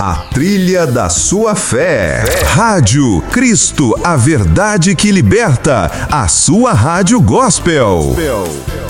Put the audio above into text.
a trilha da sua fé. Rádio Cristo, a verdade que liberta. A sua rádio gospel.